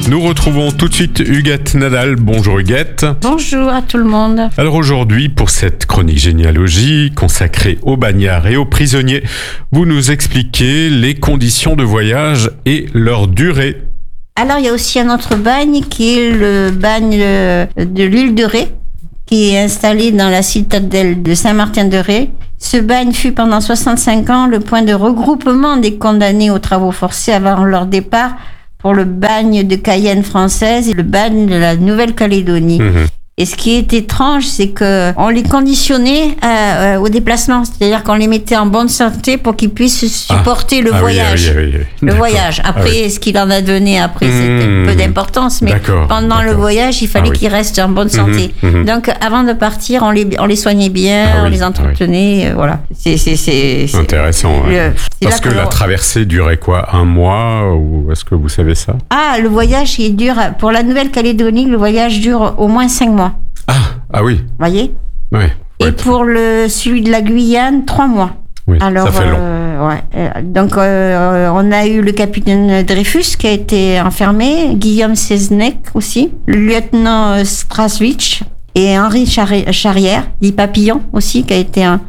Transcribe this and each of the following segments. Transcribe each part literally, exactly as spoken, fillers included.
Nous retrouvons tout de suite Huguette Nadal. Bonjour Huguette. Bonjour à tout le monde. Alors aujourd'hui, pour cette chronique généalogie consacrée aux bagnards et aux prisonniers, vous nous expliquez les conditions de voyage et leur durée. Alors il y a aussi un autre bagne qui est le bagne de l'île de Ré, qui est installé dans la citadelle de Saint-Martin-de-Ré. Ce bagne fut pendant soixante-cinq ans le point de regroupement des condamnés aux travaux forcés avant leur départ pour le bagne de Cayenne française et le bagne de la Nouvelle-Calédonie. Mmh. Et ce qui est étrange, c'est que on les conditionnait euh, au déplacement, c'est-à-dire qu'on les mettait en bonne santé pour qu'ils puissent supporter ah. le ah voyage. Oui, oui, oui, oui. Le D'accord. voyage. Après, ah, oui. ce qu'il en a donné après, mmh. c'était peu d'importance, mais D'accord. pendant D'accord. le voyage, il fallait ah, oui. qu'ils restent en bonne santé. Mmh. Mmh. Donc, avant de partir, on les on les soignait bien, ah, oui. on les entretenait, ah, oui. euh, voilà. C'est c'est c'est, c'est intéressant. Le, ouais. c'est Parce que la traversée durait quoi, un mois, ou est-ce que vous savez ça? Ah, le voyage, il dure pour la Nouvelle-Calédonie, le voyage dure au moins cinq mois. Ah, ah oui. Voyez. Oui. Et pour le celui de la Guyane, trois mois. Oui. Alors, ça fait long. Euh, ouais. Donc euh, on a eu le capitaine Dreyfus qui a été enfermé, Guillaume Seznec aussi, le lieutenant Straswitch et Henri Char- Charrière, dit Papillon aussi, qui a été un,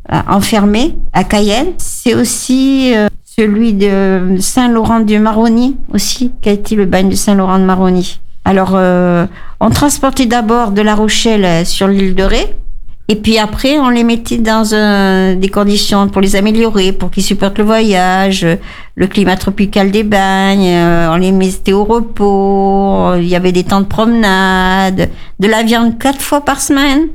enfermé à Cayenne. C'est aussi euh, celui de Saint-Laurent-du-Maroni aussi, qui a été le bagne de Saint-Laurent-de-Maroni. Alors, euh, on transportait d'abord de La Rochelle sur l'île de Ré, et puis après, on les mettait dans un, des conditions pour les améliorer, pour qu'ils supportent le voyage, le climat tropical des bagnes, euh, on les mettait au repos, il y avait des temps de promenade, de la viande quatre fois par semaine,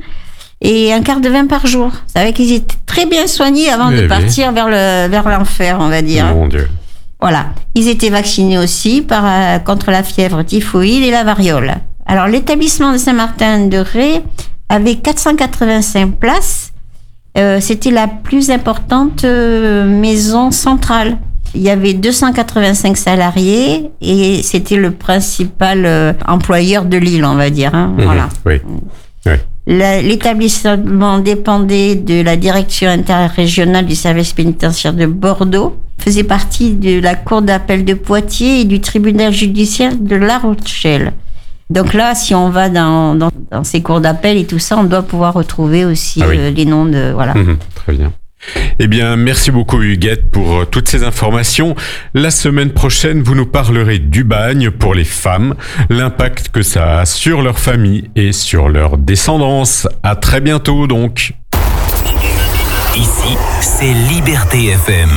et un quart de vin par jour. C'est vrai qu'ils étaient très bien soignés avant eh de partir vers le, vers l'enfer, on va dire. Mon Dieu. Voilà. Ils étaient vaccinés aussi par, euh, contre la fièvre typhoïde et la variole. Alors, l'établissement de Saint-Martin-de-Ré avait quatre cent quatre-vingt-cinq places. Euh, c'était la plus importante euh, maison centrale. Il y avait deux cent quatre-vingt-cinq salariés et c'était le principal euh, employeur de l'île, on va dire. Hein. Mmh, voilà. Oui. oui. La, l'établissement dépendait de la direction interrégionale du service pénitentiaire de Bordeaux, faisait partie de la cour d'appel de Poitiers et du tribunal judiciaire de La Rochelle. Donc là, si on va dans, dans, dans ces cours d'appel et tout ça, on doit pouvoir retrouver aussi ah oui. euh, les noms de... Voilà. Mmh, très bien. Eh bien, merci beaucoup Huguette pour toutes ces informations. La semaine prochaine, vous nous parlerez du bagne pour les femmes, l'impact que ça a sur leur famille et sur leur descendance. À très bientôt donc. Ici, c'est Liberté F M.